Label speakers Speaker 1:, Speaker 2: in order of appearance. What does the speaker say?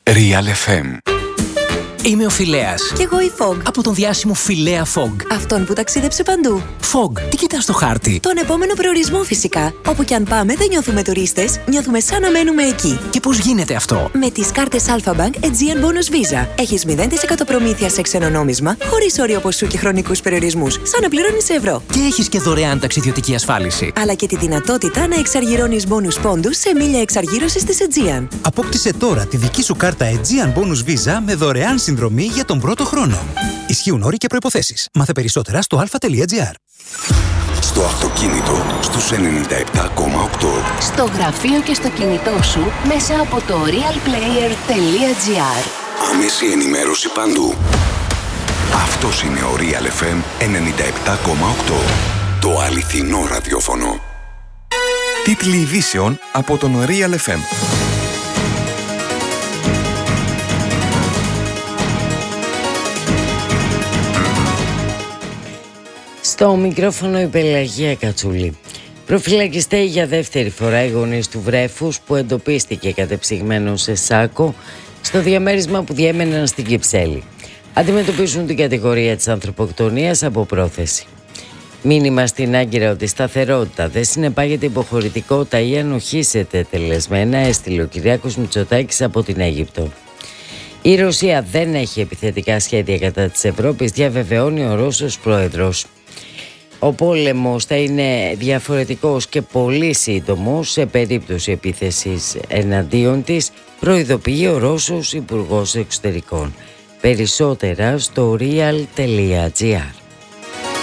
Speaker 1: Real FM.
Speaker 2: Είμαι ο Φιλέας.
Speaker 3: Κι εγώ η Fog.
Speaker 2: Από τον διάσημο Φιλέα Fog.
Speaker 3: Αυτόν που ταξίδεψε παντού.
Speaker 2: Fog, τι κοιτάς στο χάρτη?
Speaker 3: Τον επόμενο προορισμό φυσικά. Όπου κι αν πάμε δεν νιώθουμε τουρίστες, νιώθουμε σαν να μένουμε εκεί.
Speaker 2: Και πώς γίνεται αυτό?
Speaker 3: Με τις κάρτες Alpha Bank Aegean Bonus Visa. Έχεις 0% προμήθεια σε ξενονόμισμα, χωρίς όριο ποσού και χρονικούς περιορισμούς, σαν να πληρώνεις ευρώ.
Speaker 2: Και έχεις και δωρεάν ταξιδιωτική ασφάλιση.
Speaker 3: Αλλά και τη δυνατότητα να εξαργυρώνεις bonus πόντους σε μίλια εξαργύρωσης της Aegean.
Speaker 4: Απόκτησε τώρα τη δική σου κάρτα Aegean Bonus Visa με δωρεάν συνδρομή για τον πρώτο χρόνο. Ισχύουν όροι και προϋποθέσεις. Μάθε περισσότερα στο alpha.gr.
Speaker 1: Στο αυτοκίνητο στους 97,8.
Speaker 5: Στο γραφείο και στο κινητό σου μέσα από το realplayer.gr.
Speaker 1: Άμεση ενημέρωση παντού. Αυτός είναι ο Real FM 97,8. Το αληθινό ραδιόφωνο.
Speaker 6: Τίτλοι ειδήσεων από τον Real FM.
Speaker 7: Στο μικρόφωνο η Πελαγία Κατσούλη. Προφυλακιστέοι για δεύτερη φορά οι γονείς του βρέφους που εντοπίστηκε κατεψυγμένο σε σάκο στο διαμέρισμα που διέμεναν στην Κυψέλη. Αντιμετωπίζουν την κατηγορία της ανθρωποκτονίας από πρόθεση. Μήνυμα στην Άγκυρα ότι η σταθερότητα δεν συνεπάγεται υποχωρητικότητα ή ανοχήσεται τελεσμένα, έστειλε ο Κυριάκος Μητσοτάκης από την Αίγυπτο. Η Ρωσία δεν έχει επιθετικά σχέδια κατά της Ευρώπης, διαβεβαιώνει ο Ρώσος πρόεδρος. Ο πόλεμος θα είναι διαφορετικός και πολύ σύντομος σε περίπτωση επίθεσης εναντίον της, προειδοποιεί ο Ρώσος Υπουργός Εξωτερικών. Περισσότερα στο real.gr.